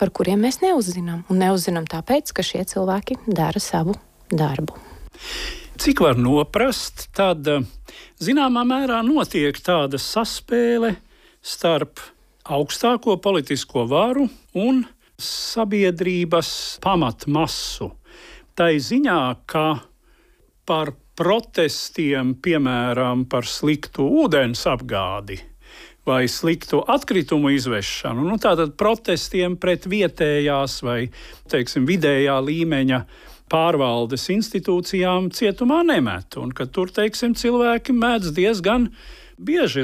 par kuriem mēs neuzzinām. Un neuzzinām tāpēc, ka šie cilvēki dara savu darbu. Cik var noprast, tad zināmā mērā notiek tāda saspēle starp augstāko politisko varu un sabiedrības pamatmasu. Tai ziņā, ka par protestiem, piemēram, par sliktu ūdens apgādi vai sliktu atkritumu izvešanu, tātad protestiem pret vietējās vai, vidējā līmeņa pārvaldes institūcijām cietumā nemet. Un ka tur, cilvēki mēdz diezgan bieži,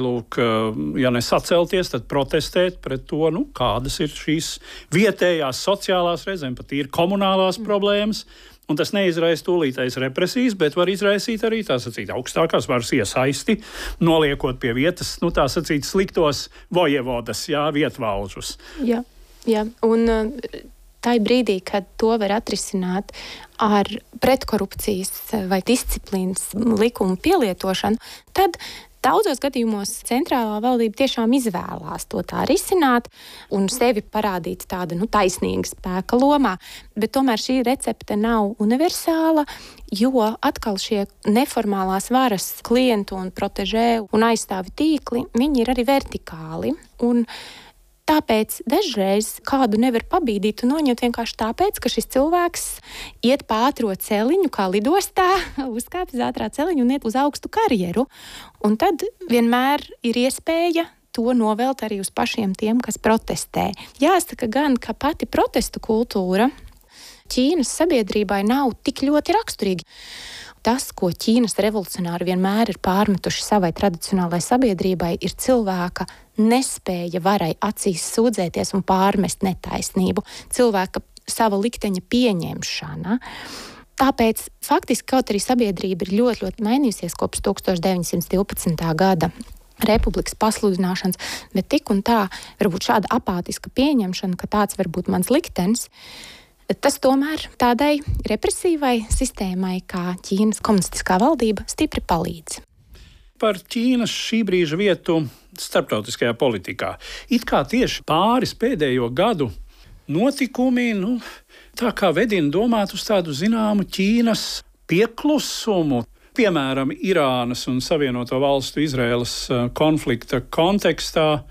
ja ne sacelties, tad protestēt pret to, kādas ir šīs vietējās sociālās, reizēm pat ir komunālās problēmas. Un tas neizraisa tūlītējas represijas, bet var izraisīt arī augstākās varas iesaisti, noliekot pie vietas, sliktos vojevodas, vietvalžus. Jā. Un tai brīdī, kad to var atrisināt ar pretkorupcijas vai disciplīnas likumu pielietošanu, tad daudzos gadījumos centrālā valdība tiešām izvēlās to tā risināt un sevi parādīt tāda taisnīga spēka lomā. Bet tomēr šī recepte nav universāla, jo atkal šie neformālās varas klientu un protežē un aizstāvi tīkli, viņi ir arī vertikāli. Un tāpēc dažreiz kādu nevar pabīdīt un noņemt vienkārši tāpēc, ka šis cilvēks iet pa ātro celiņu, kā lidostā, uzkāpj uz ātrā celiņu un iet uz augstu karjeru. Un tad vienmēr ir iespēja to novelt arī uz pašiem tiem, kas protestē. Jāsaka gan, ka pati protestu kultūra Ķīnas sabiedrībai nav tik ļoti raksturīga. Tas, ko Ķīnas revolucionāri vienmēr ir pārmetuši savai tradicionālai sabiedrībai, ir cilvēka nespēja varai acīs sūdzēties un pārmest netaisnību, cilvēka sava likteņa pieņemšana. Tāpēc faktiski kaut arī sabiedrība ir ļoti, ļoti mainījusies kopš 1912. gada republikas pasludināšanas, bet tik un tā varbūt šāda apātiska pieņemšana, ka tāds var būt mans liktenis, tas tomēr tādai represīvai sistēmai, kā Ķīnas komunistiskā valdība, stipri palīdz. Par Ķīnas šī brīža vietu starptautiskajā politikā. It kā tieši pāris pēdējo gadu notikumi, tā kā vedina domāt uz tādu zināmu Ķīnas pieklusumu. Piemēram, Irānas un Savienoto Valstu Izraēlas konflikta kontekstā.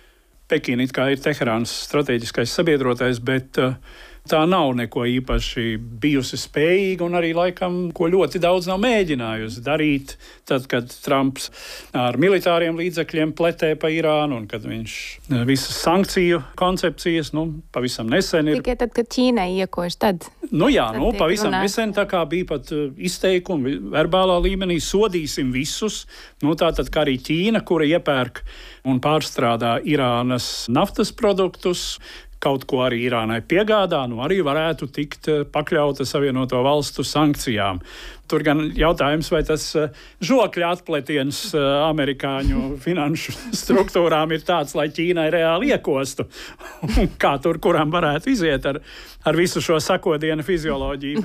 Pekīna it kā ir Teherānas strateģiskais sabiedrotais, bet tā nav neko īpaši bijusi spējīga un arī laikam, ko ļoti daudz nav mēģinājusi darīt, tad, kad Trumps ar militāriem līdzekļiem pletē pa Irānu un kad viņš visas sankciju koncepcijas, pavisam nesen ir. Tikai tad, kad Ķīnai iekož, tad pavisam nesen tā kā bija pat izteikumi verbālā līmenī, sodīsim visus. Tātad, kā arī Ķīna, kura iepērk un pārstrādā Irānas naftas produktus, kaut ko arī Irānai piegādā, arī varētu tikt pakļauta Savienoto Valstu sankcijām. Tur gan jautājums, vai tas žokļa atpletiens amerikāņu finanšu struktūrām ir tāds, lai Ķīnai reāli iekostu. Un kā tur kuram varētu iziet ar visu šo sakodienu fizioloģiju.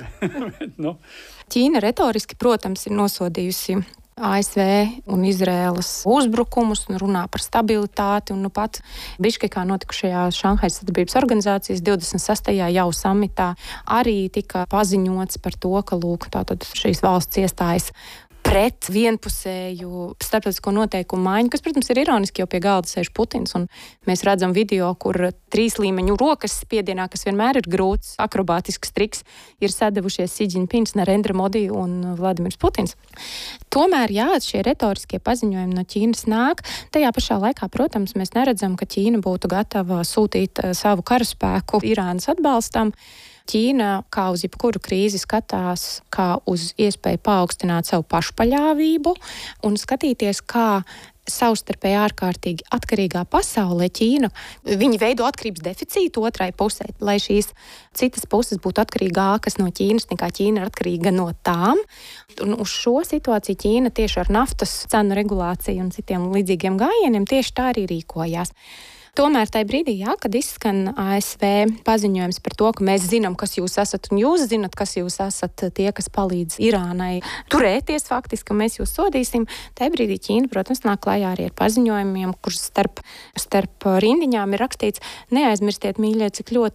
Ķīna retoriski, protams, ir nosodījusi ASV un Izraēlas uzbrukumus un runā par stabilitāti. Un pat Biškekā notikušajā Šanhais sadarbības organizācijas 26. jau samitā arī tika paziņots par to, ka tātad šīs valsts iestājas pret vienpusēju starptautisko noteikumu maiņu, kas, protams, ir ironiski, jo pie galda sēž Putins. Un mēs redzam video, kur 3 līmeņu rokas spiedienā, kas vienmēr ir grūts, akrobātisks triks, ir sadavušies Xi Jinpings, Narendra Modi un Vladimirs Putins. Tomēr, šie retoriskie paziņojumi no Ķīnas nāk. Tajā pašā laikā, protams, mēs neredzam, ka Ķīna būtu gatava sūtīt savu karaspēku Irānas atbalstam. Ķīna, kā uz jebkuru krīzi, skatās kā uz iespēju paaugstināt savu pašpaļāvību un skatīties, kā savstarpēji ārkārtīgi atkarīgā pasaulē Ķīna, viņi veido atkarības deficītu otrai pusē, lai šīs citas puses būtu atkarīgākas no Ķīnas, nekā Ķīna ir atkarīga no tām. Un uz šo situāciju Ķīna tieši ar naftas cenu regulāciju un citiem līdzīgiem gājieniem tieši tā arī rīkojās. Tomēr tajā brīdī, kad izskan ASV paziņojums par to, ka mēs zinām, kas jūs esat, un jūs zinat, kas jūs esat tie, kas palīdz Irānai turēties faktiski, ka mēs jūs sodīsim, tajā brīdī Ķīna, protams, nāk klajā arī ar paziņojumiem, kurus starp rindiņām ir rakstīts: neaizmirstiet, mīļie, cik ļoti